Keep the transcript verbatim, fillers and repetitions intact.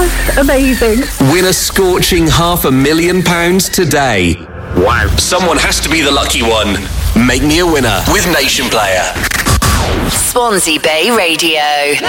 just amazing. Win a scorching half a million pounds today. Wow. Someone has to be the lucky one. Make me a winner with Nation Player. Swansea Bay Radio.